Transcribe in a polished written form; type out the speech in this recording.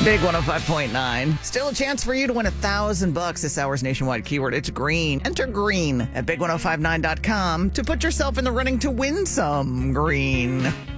Big 105.9. Still a chance for you to win $1,000 this hour's nationwide keyword. It's green. Enter green at big1059.com to put yourself in the running to win some green.